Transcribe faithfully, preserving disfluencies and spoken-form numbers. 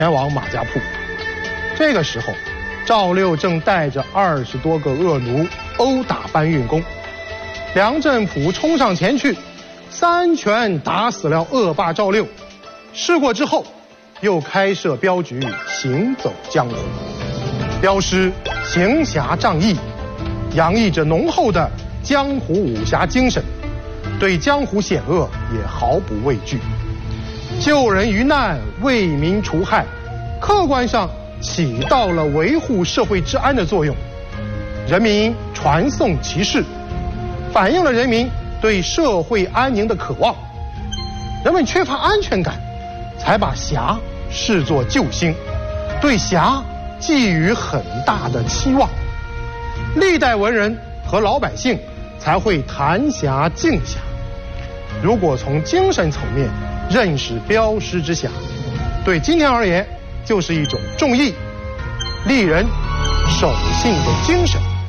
前往马家铺。这个时候，赵六正带着二十多个恶奴殴打搬运工，梁振甫冲上前去，三拳打死了恶霸赵六。事过之后，又开设镖局，行走江湖。镖师行侠仗义，洋溢着浓厚的江湖武侠精神，对江湖险恶也毫不畏惧，救人于难，为民除害，客观上起到了维护社会治安的作用。人民传颂其事，反映了人民对社会安宁的渴望。人们缺乏安全感，才把侠视作救星，对侠寄予很大的期望。历代文人和老百姓才会谈侠敬侠。如果从精神层面认识镖师之侠，对今天而言就是一种重义、利人、守信的精神。